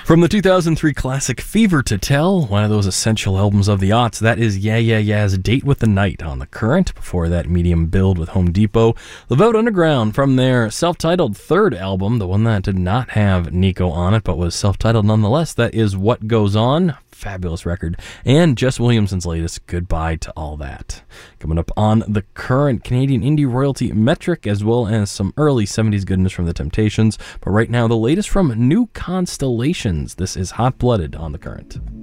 From the 2003 classic Fever to Tell, one of those essential albums of the aughts, that is Yeah Yeah Yeah's Date with the Night on The Current. Before that, Medium Build with Home Depot. The Velvet Underground from their self-titled third album, the one that did not have Nico on it, but was self-titled nonetheless, that is What Goes On. Fabulous record. And Jess Williamson's latest, Goodbye to All That. Coming up on The Current, Canadian indie royalty Metric, as well as some early 70s goodness from The Temptations. But right now, the latest from New Constellations. This is Hot Blooded on The Current.